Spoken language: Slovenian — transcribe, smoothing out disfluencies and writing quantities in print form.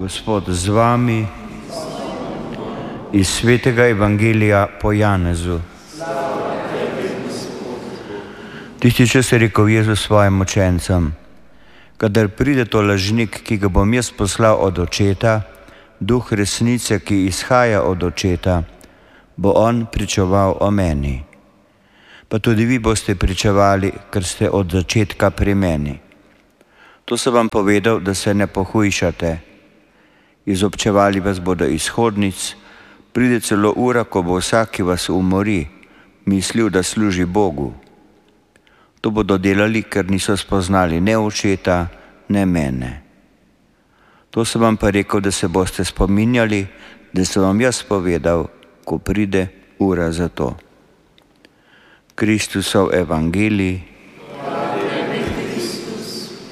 Gospod z vami. Iz svetega evangelija po Janezu. Tisti čas je rekel Jezus svojim učencem: kadar pride to lažnik, ki ga bom jaz poslal od Očeta, duh resnice, ki izhaja od Očeta, bo on pričeval o meni. Pa tudi vi boste pričevali, ker ste od začetka pri meni. To sem vam povedal, da se ne pohujšate. Izobčevali vas bodo iz hodnic, pride celo ura, ko bo vsak, ki vas umori, mislil, da služi Bogu. To bodo delali, ker niso spoznali ne Očeta, ne mene. To sem vam pa rekel, da se boste spominjali, da sem vam jaz povedal, ko pride ura za to. Kristusov evangelij.